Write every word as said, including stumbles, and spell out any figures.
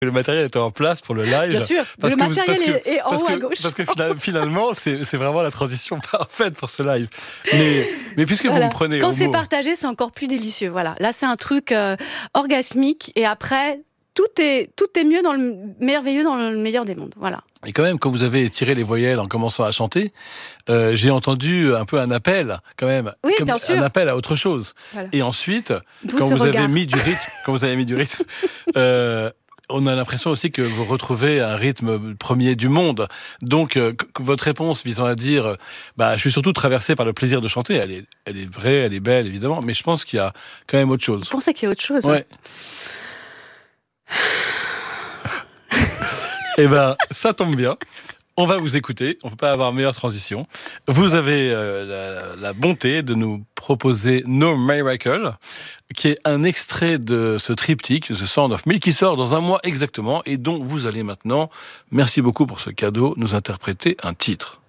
Le matériel était en place pour le live. Bien sûr, parce le que matériel vous, parce est, est en parce haut que, à gauche. Parce que finalement, c'est, c'est vraiment la transition parfaite pour ce live. Mais, mais puisque voilà. vous me prenez Quand au c'est mot... partagé, c'est encore plus délicieux. Voilà. Là, c'est un truc euh, orgasmique. Et après, tout est, tout est mieux dans le merveilleux dans le meilleur des mondes. Voilà. Et quand même, quand vous avez tiré les voyelles en commençant à chanter, euh, j'ai entendu un peu un appel, quand même, oui, comme bien sûr. un appel à autre chose. Voilà. Et ensuite, D'où quand ce vous regard. avez mis du rythme, quand vous avez mis du rythme, euh, on a l'impression aussi que vous retrouvez un rythme premier du monde. Donc, euh, votre réponse visant à dire, bah, je suis surtout traversé par le plaisir de chanter, elle est, elle est vraie, elle est belle, évidemment, mais je pense qu'il y a quand même autre chose. Vous pensez qu'il y a autre chose? Ouais. Eh ben, ça tombe bien. On va vous écouter. On ne peut pas avoir meilleure transition. Vous avez euh, la, la bonté de nous proposer No Miracle, qui est un extrait de ce triptyque, The Sound of Milk, qui sort dans un mois exactement et dont vous allez maintenant, merci beaucoup pour ce cadeau, nous interpréter un titre.